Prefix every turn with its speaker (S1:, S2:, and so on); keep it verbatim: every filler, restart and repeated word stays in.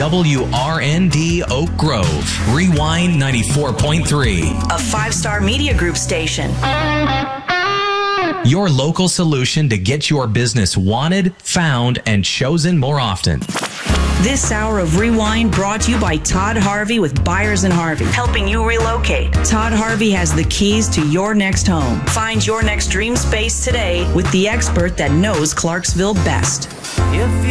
S1: W R N D Oak Grove. Rewind ninety-four point three.
S2: A five-star media group station.
S1: Your local solution to get your business wanted, found, and chosen more often.
S2: This hour of Rewind brought to you by Todd Harvey with Byers and Harvey, helping you relocate. Todd Harvey has the keys to your next home. Find your next dream space today with the expert that knows Clarksville best.
S3: If you